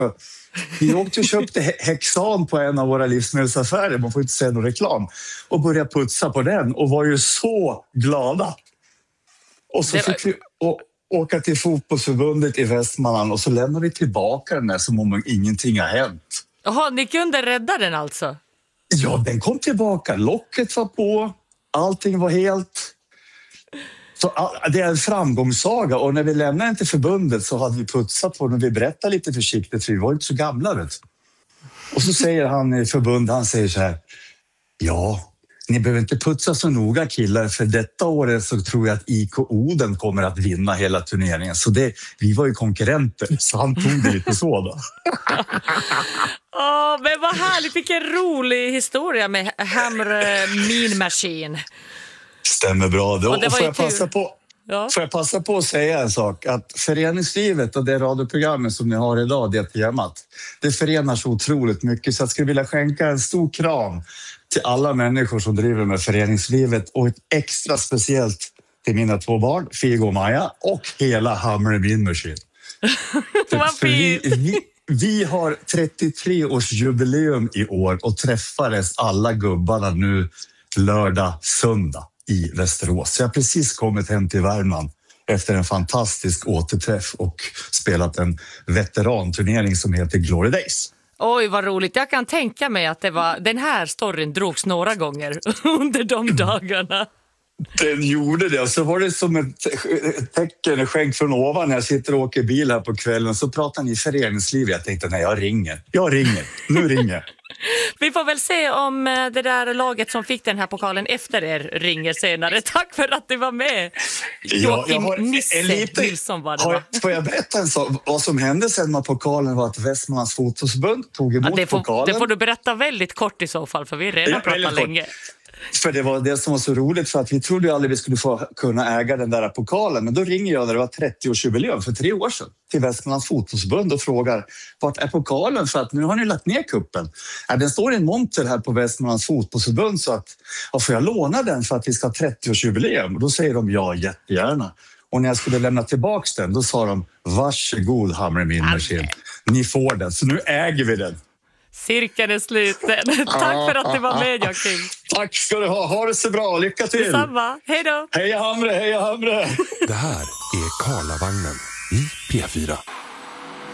Vi åkte och köpte Hexan på en av våra livsmedelsaffärer, man får inte säga någon reklam, och började putsa på den och var ju så glada. Och så fick vi åka till fotbollsförbundet i Västmanland och så lämnade vi tillbaka den där som om ingenting har hänt. Jaha, ni kunde rädda den alltså? Ja, den kom tillbaka. Locket var på. Allting var helt... Så det är en framgångssaga. Och när vi lämnade den till förbundet så hade vi putsat på den och vi berättade lite försiktigt för vi var inte så gamla. Vet. Och så säger han i förbundet, han säger så här: ja, ni behöver inte putsa så noga killar, för detta året så tror jag att IK Oden kommer att vinna hela turneringen. Så vi var ju konkurrenter, så han tog det lite så då. Men vad härligt, vilken rolig historia med Hamre Mean Machine. Stämmer bra. Och får jag passa på att säga en sak, att föreningslivet och det radioprogrammet som ni har idag, det temat, det förenar så otroligt mycket, så jag skulle vilja skänka en stor kram till alla människor som driver med föreningslivet och ett extra speciellt till mina 2 barn, Figo och Maja, och hela Hamre Mean Machine. Vi har 33-årsjubileum i år och träffades alla gubbarna nu lördag, söndag i Västerås. Jag har precis kommit hem till Värmland efter en fantastisk återträff och spelat en veteranturnering som heter Glory Days. Oj, vad roligt. Jag kan tänka mig att den här storyn drogs några gånger under de dagarna. Den gjorde det, och så var det som ett tecken, en skänk från ovan när jag sitter och åker bil här på kvällen. Så pratar ni föreningsliv. Jag tänkte, nej, jag ringer. Nu ringer. Vi får väl se om det där laget som fick den här pokalen efter er ringer senare. Tack för att du var med. Nilsson var det. Får jag berätta en sak? Vad som hände sen med pokalen var att Västmanlands fotbollsförbund tog emot pokalen. Det får du berätta väldigt kort i så fall, för vi redan pratat länge. För det var det som var så roligt, för att vi trodde ju aldrig vi skulle få kunna äga den där pokalen. Men då ringer jag när det var 30-årsjubileum för 3 år sedan till Västmanlands fotbollsförbund och frågar, vart är pokalen, för att nu har ni lagt ner kuppen. Den står i en monter här på Västmanlands fotbollsförbund, så att får jag låna den för att vi ska ha 30-årsjubileum? Och då säger de ja, jättegärna. Och när jag skulle lämna tillbaks den, då sa de, varsågod Hamre Mean Machine, ni får den. Så nu äger vi den. Cirkeln är sluten. Tack för att du var med, Joakim. Tack ska du ha. Ha det så bra. Lycka till. Detsamma. Hej då. Heja Hamre, heja Hamre. Det här är Karlavagnen i P4.